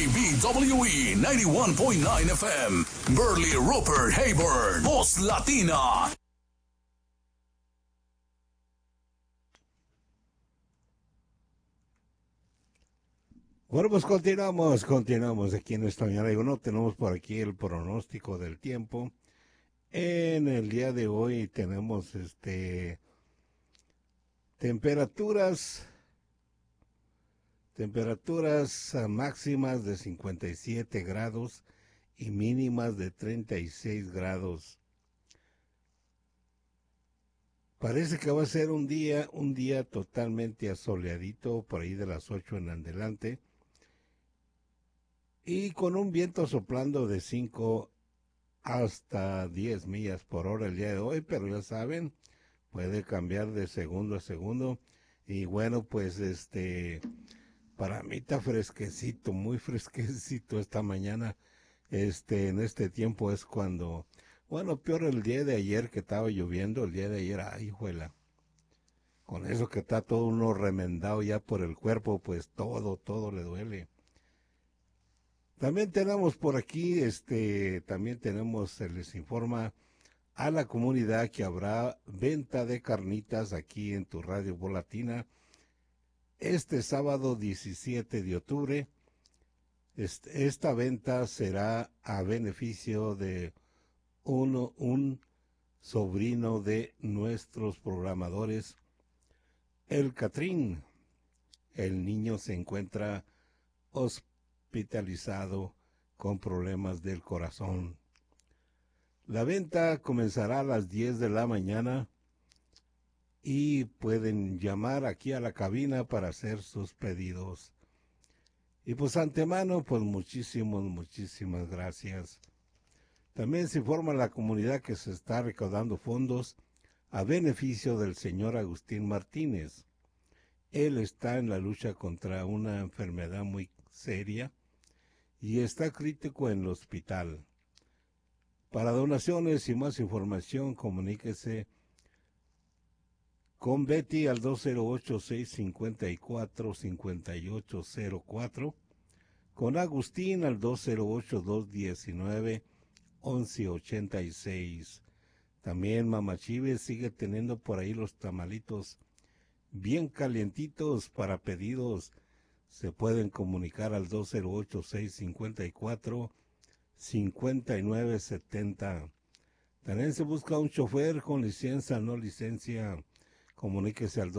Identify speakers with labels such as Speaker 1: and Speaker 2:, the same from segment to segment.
Speaker 1: KBWE 91.9 FM, Burley Rupert Hayward, Voz Latina.
Speaker 2: Bueno, pues continuamos aquí en esta mañana. Digo, no tenemos por aquí el pronóstico del tiempo. En el día de hoy tenemos temperaturas máximas de 57 grados y mínimas de 36 grados. Parece que va a ser un día totalmente asoleadito por ahí de las 8 en adelante. Y con un viento soplando de 5 hasta 10 millas por hora el día de hoy, pero ya saben, puede cambiar de segundo a segundo. Y bueno, pues para mí está fresquecito, muy fresquecito esta mañana. En este tiempo es cuando, bueno, peor el día de ayer que estaba lloviendo, el día de ayer, ay, hijuela. Con eso que está todo uno remendado ya por el cuerpo, pues todo le duele. También tenemos por aquí, se les informa a la comunidad que habrá venta de carnitas aquí en tu radio Voz Latina este sábado 17 de octubre. Esta venta será a beneficio de un sobrino de nuestros programadores, el Catrín. El niño se encuentra hospitalizado con problemas del corazón. La venta comenzará a las 10 de la mañana y pueden llamar aquí a la cabina para hacer sus pedidos. Y pues antemano, pues muchísimas gracias. También se informa a la comunidad que se está recaudando fondos a beneficio del señor Agustín Martínez. Él está en la lucha contra una enfermedad muy seria y está crítico en el hospital. Para donaciones y más información, comuníquese con Betty al 208-654-5804, con Agustín al 208-219-1186. También Mama Chives sigue teniendo por ahí los tamalitos bien calientitos para pedidos. Se pueden comunicar al 208-654-5970. También se busca un chofer con licencia, no licencia. Comuníquese al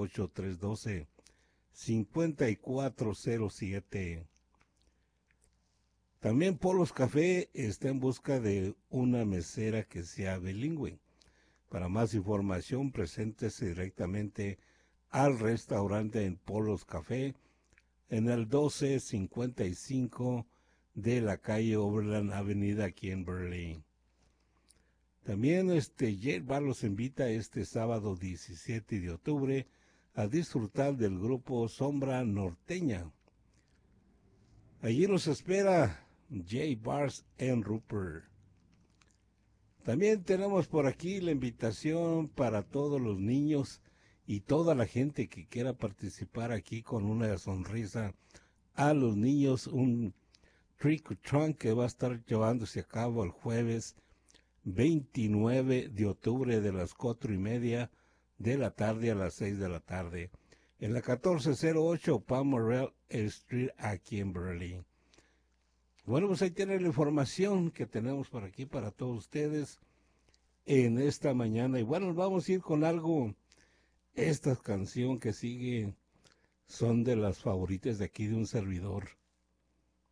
Speaker 2: 208-312-5407. También Polos Café está en busca de una mesera que sea bilingüe. Para más información, preséntese directamente al restaurante en Polos Café en el 1255 de la calle Overland Avenida aquí en Berlín. También Jet Bar los invita este sábado 17 de octubre a disfrutar del grupo Sombra Norteña. Allí los espera J Bars en Rupert. También tenemos por aquí la invitación para todos los niños y toda la gente que quiera participar aquí con una sonrisa a los niños, un trick or trunk que va a estar llevándose a cabo el jueves 29 de octubre de las 4:30 de la tarde a las 6 de la tarde en la 1408 Palmerell Street aquí en Berlín. Bueno, pues ahí tienen la información que tenemos por aquí para todos ustedes en esta mañana. Y bueno, vamos a ir con algo. Esta canción que sigue son de las favoritas de aquí de un servidor.